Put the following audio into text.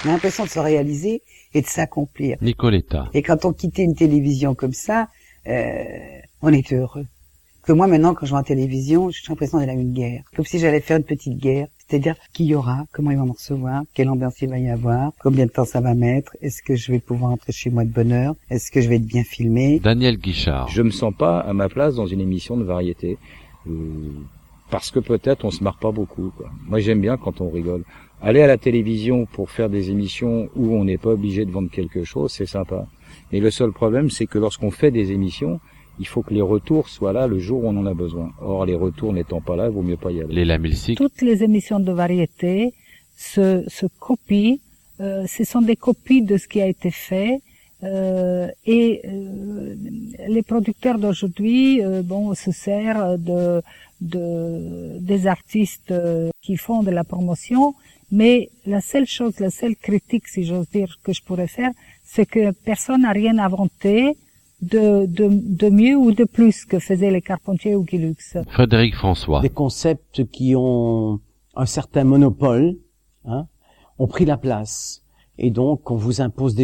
On a l'impression de se réaliser et de s'accomplir. Nicoletta. Et quand on quittait une télévision comme ça, on était heureux. Que moi, maintenant, quand je vois la télévision, j'ai l'impression d'aller à une guerre. Comme si j'allais faire une petite guerre. C'est-à-dire, qui y aura, comment ils vont me recevoir, quelle ambiance il va y avoir, combien de temps ça va mettre, est-ce que je vais pouvoir rentrer chez moi de bonne heure, est-ce que je vais être bien filmé. Daniel Guichard. Je me sens pas à ma place dans une émission de variété. Parce que peut-être on se marre pas beaucoup, quoi. Moi, j'aime bien quand on rigole. Aller à la télévision pour faire des émissions où on n'est pas obligé de vendre quelque chose, c'est sympa. Mais le seul problème, c'est que lorsqu'on fait des émissions, il faut que les retours soient là le jour où on en a besoin. Or, les retours n'étant pas là, il vaut mieux pas y aller. Léla Milsic. Toutes les émissions de variété se copient. Ce sont des copies de ce qui a été fait. Les producteurs d'aujourd'hui, se servent des artistes qui font de la promotion. Mais la seule critique, si j'ose dire, que je pourrais faire, c'est que personne n'a rien inventé de mieux ou de plus que faisaient les Carpentier ou Guy Lux. Frédéric François. Des concepts qui ont un certain monopole, ont pris la place. Et donc, on vous impose des